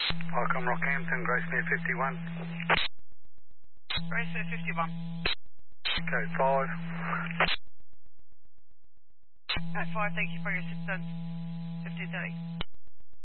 Welcome Rockhampton, Gracemere 51. Gracemere 51. Code 5. Code 5, thank you for your assistance. 1530.